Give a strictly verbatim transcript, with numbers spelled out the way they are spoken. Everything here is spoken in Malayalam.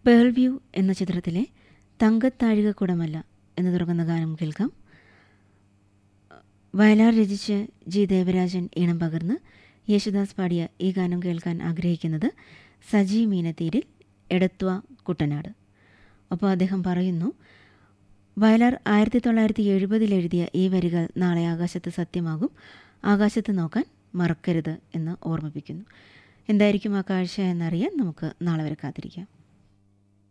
പേൾ വ്യൂ എന്ന ചിത്രത്തിലെ തങ്കത്താഴികക്കുടമല്ല എന്ന് തുടങ്ങുന്ന ഗാനം കേൾക്കാം. വയലാർ രചിച്ച് ജി ദേവരാജൻ ഈണം പകർന്ന് യേശുദാസ് പാടിയ ഈ ഗാനം കേൾക്കാൻ ആഗ്രഹിക്കുന്നത് സജി മീനത്തീരിൽ, എടത്വ, കുട്ടനാട്. അപ്പോൾ അദ്ദേഹം പറയുന്നു, വയലാർ ആയിരത്തി തൊള്ളായിരത്തി എഴുപതിൽ എഴുതിയ ഈ വരികൾ നാളെ ആകാശത്ത് സത്യമാകും, ആകാശത്ത് നോക്കാൻ മറക്കരുത് എന്ന് ഓർമ്മിപ്പിക്കുന്നു. എന്തായിരിക്കും ആ കാഴ്ച എന്നറിയാൻ നമുക്ക് നാളെ വരെ കാത്തിരിക്കാം.